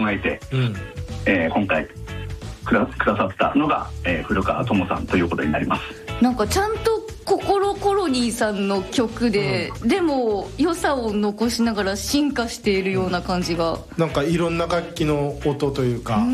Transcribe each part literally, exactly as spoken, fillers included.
えて、うんえー、今回く だ, くださったのが、えー、古川智さんということになります。 なんかちゃんとココロコロニーさんの曲で、うん、でも良さを残しながら進化しているような感じが、うん、 なんかいろんな楽器の音というか、うん、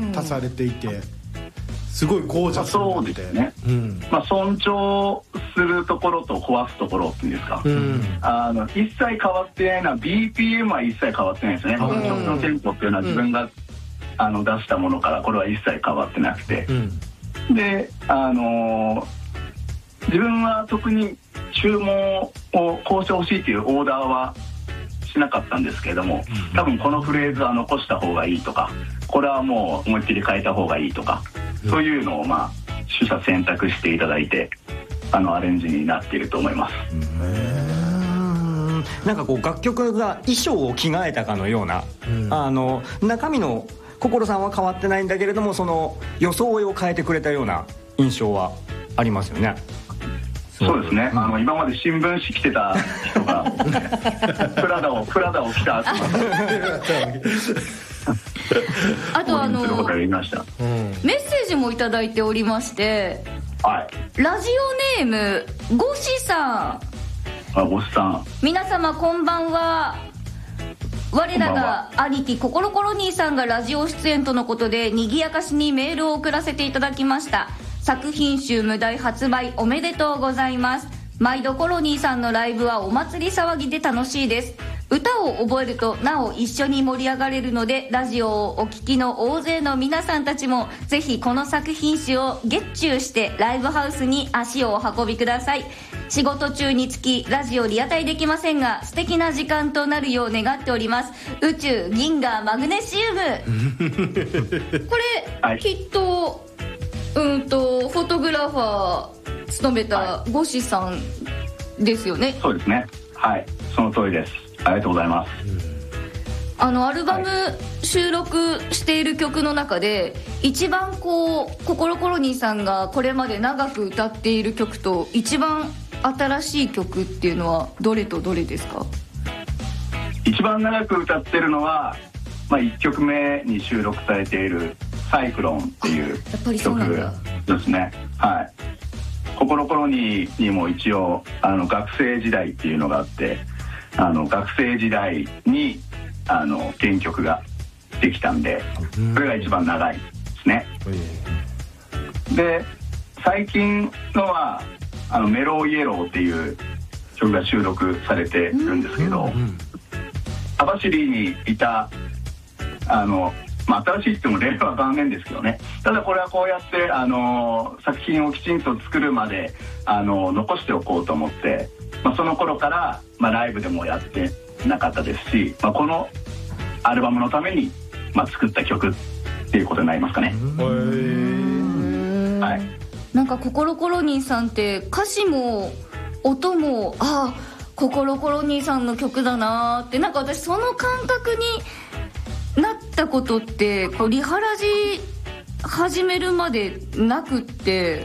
足されていてすごいゴージャスになって、 そうですね、うんまあ、尊重するところと壊すところっていうんですか、うん、あの一切変わってないのは ビーピーエム は一切変わってないですね、うん、曲のテンポっていうのは自分が、うん、あの出したものからこれは一切変わってなくて、うん、であのー自分は特に注文をこうしてほしいというオーダーはしなかったんですけれども、多分このフレーズは残した方がいいとか、これはもう思いっきり変えた方がいいとか、そういうのをまあ取捨選択していただいて、あのアレンジになっていると思います。 うーんなんかこう楽曲が衣装を着替えたかのような、うん、あの中身の心さんは変わってないんだけれども、その装いを変えてくれたような印象はありますよね。 そうですね、うん、あの今まで新聞紙着てた人がプラダをプラダを着た後あとあのメッセージもいただいておりまして、はい、ラジオネームゴシさん。 あ、ゴシさん、 皆様こんばんは。我らが兄貴ココロコロニーさんがラジオ出演とのことでにぎやかしにメールを送らせていただきました。作品集無題発売おめでとうございます。毎度コロニーさんのライブはお祭り騒ぎで楽しいです。歌を覚えるとなお一緒に盛り上がれるので、ラジオをお聴きの大勢の皆さんたちもぜひこの作品集をゲッチューしてライブハウスに足をお運びください。仕事中につきラジオリアタイできませんが、素敵な時間となるよう願っております。宇宙銀河マグネシウムこれ、はい、きっとうんとフォトグラファー務めたゴシさんですよね、はい、 そうですね、はい、その通りです。ありがとうございます。 あのアルバム収録している曲の中で、はい、一番こうココロコロニーさんがこれまで長く歌っている曲と一番新しい曲っていうのはどれとどれですか？ 一番長く歌ってるのは、まあ、いっきょくめに収録されているサイクロンっていう曲ですね。はい。ココロコロニーにも一応あの学生時代っていうのがあって、あの学生時代にあの原曲ができたんで、それが一番長いですね。で、最近のはあのメローイエローっていう曲が収録されてるんですけど、網走にいたあのまあ、新しいっても例は残念ですけどね。ただこれはこうやって、あのー、作品をきちんと作るまで、あのー、残しておこうと思って、まあ、その頃から、まあ、ライブでもやってなかったですし、まあ、このアルバムのために、まあ、作った曲っていうことになりますかね。 はい、なんかココロコロニーさんって歌詞も音もあココロコロニーさんの曲だなって、なんか私その感覚になったことってこうリハラジ始めるまでなくって、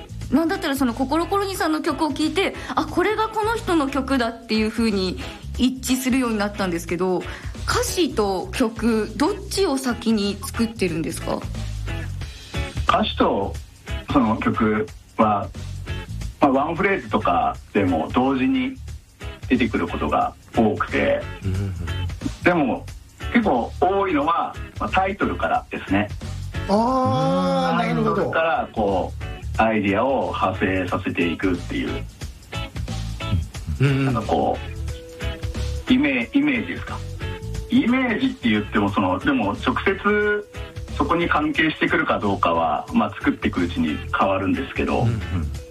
なんだったらそのココロコロニーさんの曲を聴いて、あこれがこの人の曲だっていう風に一致するようになったんですけど、歌詞と曲どっちを先に作ってるんですか？ 歌詞とその曲は、まあ、ワンフレーズとかでも同時に出てくることが多くて、でも結構多いのは、まあ、タイトルからですね。 ああ、なるほど。 タイトルからこうアイディアを派生させていくっていう、うん、なんかこうイメイメージですか。イメージって言ってもそのでも直接そこに関係してくるかどうかは、まあ、作っていくうちに変わるんですけど、うんうん、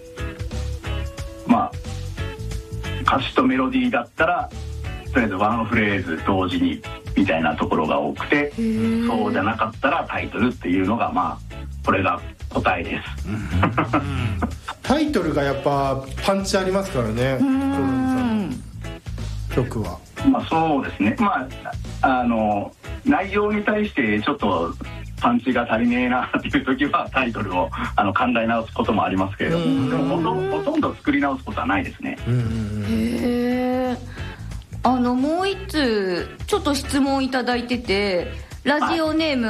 まあ歌詞とメロディーだったらとりあえずワンフレーズ同時にみたいなところが多くて、そうじゃなかったらタイトルっていうのがまあこれが答えです。 タイトルがやっぱパンチありますからね、曲は。 まあそうですね。まああの内容に対してちょっとパンチが足りねえなっていう時はタイトルをあの考え直すこともありますけれども、でもほとんど、ほとんど作り直すことはないですね。 へー。あのもう一通ちょっと質問いただいてて、ラジオネーム